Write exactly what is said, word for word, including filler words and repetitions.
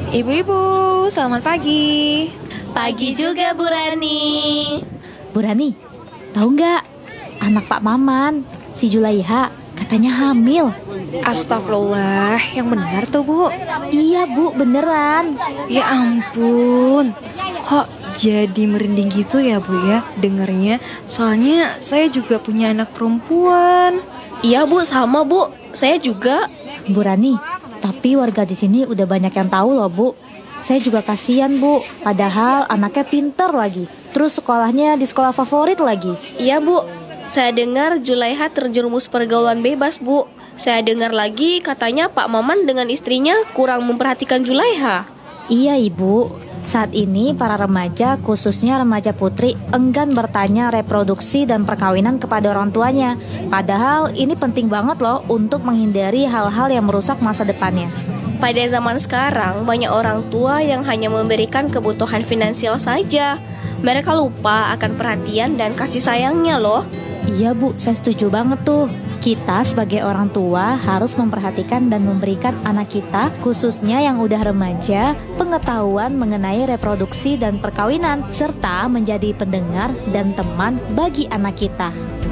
Ibu-ibu, selamat pagi. Pagi juga Bu Rani. Bu Rani, tahu nggak? Anak Pak Maman, si Julaiha, katanya hamil. Astagfirullah, yang benar tuh Bu. Iya Bu, beneran. Ya ampun, kok jadi merinding gitu ya Bu ya dengernya. Soalnya saya juga punya anak perempuan. Iya Bu, sama Bu. Saya juga. Bu Rani, tapi warga di sini udah banyak yang tahu loh Bu. Saya juga kasihan Bu, padahal anaknya pintar lagi. Terus sekolahnya di sekolah favorit lagi. Iya Bu, saya dengar Julaiha terjerumus pergaulan bebas Bu. Saya dengar lagi katanya Pak Maman dengan istrinya kurang memperhatikan Julaiha. Iya Ibu, saat ini para remaja, khususnya remaja putri, enggan bertanya reproduksi dan perkawinan kepada orang tuanya. Padahal ini penting banget loh untuk menghindari hal-hal yang merusak masa depannya. Pada zaman sekarang, banyak orang tua yang hanya memberikan kebutuhan finansial saja. Mereka lupa akan perhatian dan kasih sayangnya loh. Iya Bu, saya setuju banget tuh. Kita sebagai orang tua harus memperhatikan dan memberikan anak kita, khususnya yang udah remaja, pengetahuan mengenai reproduksi dan perkawinan, serta menjadi pendengar dan teman bagi anak kita.